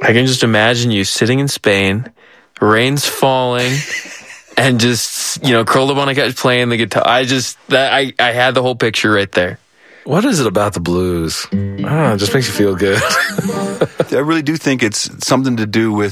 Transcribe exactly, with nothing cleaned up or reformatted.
I can just imagine you sitting in Spain, rain's falling, and just, you know, curled up on a couch playing the guitar. I just, that I, I had the whole picture right there. What is it about the blues? I don't know, it just makes you feel good. I really do think it's something to do with